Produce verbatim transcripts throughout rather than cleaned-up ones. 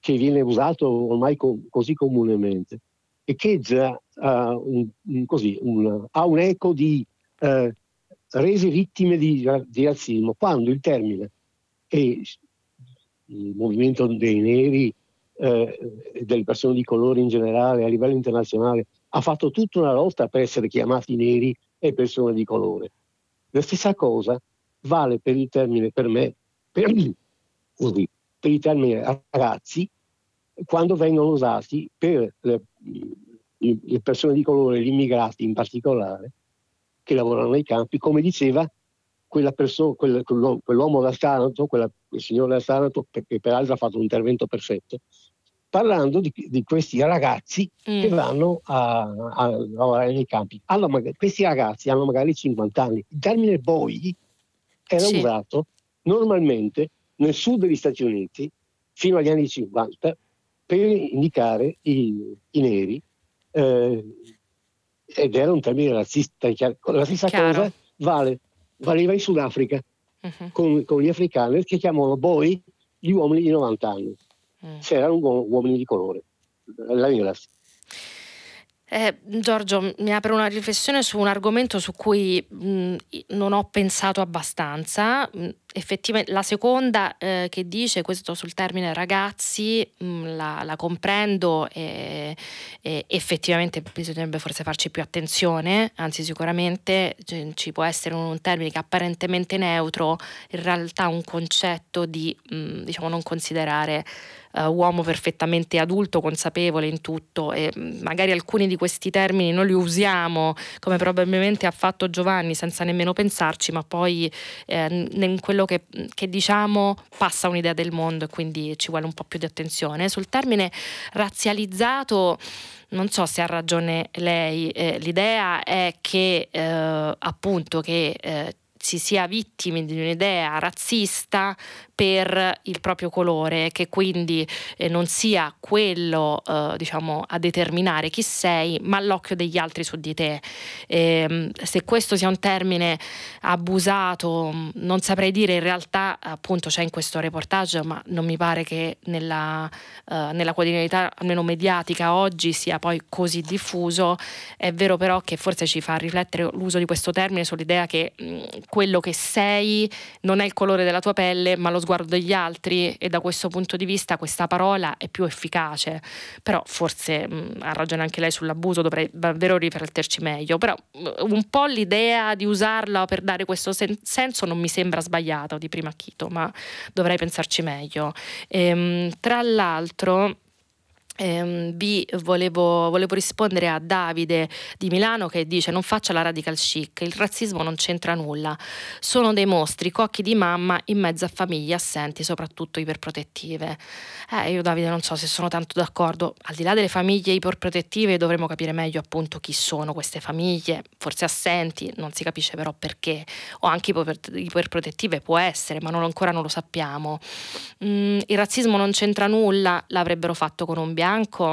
che viene usato ormai co- così comunemente e che già ha un, un, così, un, ha un eco di eh, rese vittime di, di razzismo, quando il termine e il movimento dei neri eh, e delle persone di colore in generale a livello internazionale ha fatto tutta una lotta per essere chiamati neri e persone di colore. La stessa cosa vale per il termine, per me, per, così, per i termini ragazzi, quando vengono usati per le, le persone di colore, gli immigrati in particolare, che lavorano nei campi, come diceva quella persona, quel, quell'uomo, quell'uomo da Taranto, quella, quel signore da Taranto, che peraltro ha fatto un intervento perfetto, parlando di, di questi ragazzi mm. che vanno a, a lavorare nei campi. Allora, magari, questi ragazzi hanno magari cinquanta anni. Il termine boy era sì. usato normalmente nel sud degli Stati Uniti fino agli anni cinquanta per indicare i, i neri, eh, ed era un termine razzista. La stessa Chiaro. cosa vale, valeva in Sudafrica uh-huh. con, con gli africani che chiamavano boy gli uomini di novanta anni, uh. se erano uomini di colore. La ringrazio. Eh, Giorgio, mi apre una riflessione su un argomento su cui mh, non ho pensato abbastanza. Mh, effettivamente la seconda eh, che dice questo sul termine ragazzi mh, la, la comprendo e, e effettivamente bisognerebbe forse farci più attenzione, anzi sicuramente c- ci può essere un, un termine che è apparentemente neutro, in realtà un concetto di mh, diciamo non considerare Uh, uomo perfettamente adulto, consapevole in tutto, e magari alcuni di questi termini non li usiamo come probabilmente ha fatto Giovanni senza nemmeno pensarci, ma poi eh, in quello che, che diciamo passa un'idea del mondo e quindi ci vuole un po' più di attenzione. Sul termine razzializzato non so se ha ragione lei, eh, l'idea è che eh, appunto che eh, si sia vittimi di un'idea razzista per il proprio colore, che quindi eh, non sia quello eh, diciamo a determinare chi sei, ma l'occhio degli altri su di te. E, se questo sia un termine abusato non saprei dire, in realtà appunto c'è in questo reportage, ma non mi pare che nella, uh, nella quotidianità almeno mediatica oggi sia poi così diffuso. È vero però che forse ci fa riflettere l'uso di questo termine sull'idea che mh, quello che sei non è il colore della tua pelle ma lo sguardo degli altri, e da questo punto di vista questa parola è più efficace. Però forse mh, ha ragione anche lei sull'abuso, dovrei davvero rifletterci meglio, però mh, un po' l'idea di usarla per dare questo sen- senso non mi sembra sbagliata di primo acchito, ma dovrei pensarci meglio. Ehm, tra l'altro Eh, vi volevo, volevo rispondere a Davide di Milano che dice: non faccia la radical chic, il razzismo non c'entra nulla, sono dei mostri, cocchi di mamma in mezzo a famiglie assenti, soprattutto iperprotettive. Eh, io Davide non so se sono tanto d'accordo. Al di là delle famiglie iperprotettive dovremmo capire meglio appunto chi sono queste famiglie, forse assenti, non si capisce però perché, o anche iper, iperprotettive può essere, ma non, ancora non lo sappiamo. Mm, il razzismo non c'entra nulla, l'avrebbero fatto con un bianco?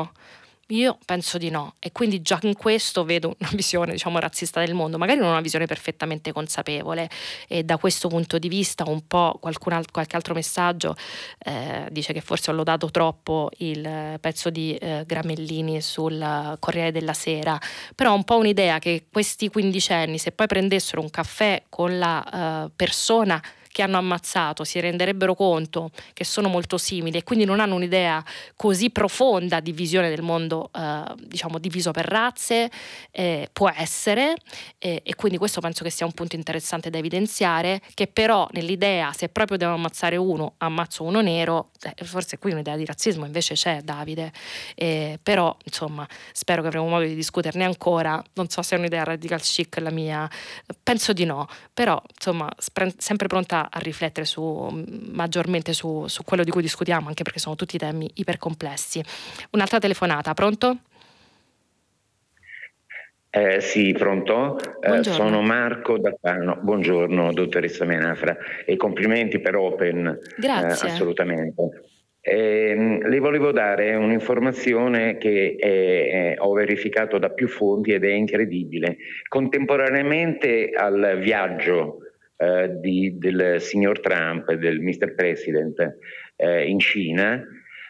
Io penso di no, e quindi già in questo vedo una visione diciamo razzista del mondo, magari non una visione perfettamente consapevole, e da questo punto di vista un po' qualcun altro, qualche altro messaggio eh, dice che forse ho lodato troppo il pezzo di eh, Gramellini sul Corriere della Sera, però ho un po' un'idea che questi quindicenni, se poi prendessero un caffè con la uh, persona che hanno ammazzato, si renderebbero conto che sono molto simili e quindi non hanno un'idea così profonda di visione del mondo eh, diciamo diviso per razze. Eh, può essere, eh, e quindi questo penso che sia un punto interessante da evidenziare, che però nell'idea se proprio devo ammazzare uno ammazzo uno nero, eh, forse qui un'idea di razzismo invece c'è, Davide, eh, però insomma spero che avremo modo di discuterne ancora. Non so se è un'idea radical chic la mia, penso di no, però insomma spre- sempre pronta a riflettere su maggiormente su, su quello di cui discutiamo, anche perché sono tutti temi ipercomplessi. Un'altra telefonata, pronto? Eh, sì, pronto? Eh, sono Marco da Fano. Buongiorno, dottoressa Menafra, e complimenti per Open. Grazie. Eh, assolutamente. Eh, le volevo dare un'informazione che è, è, ho verificato da più fonti ed è incredibile. Contemporaneamente al viaggio eh, di, del signor Trump, del mister President eh, in Cina,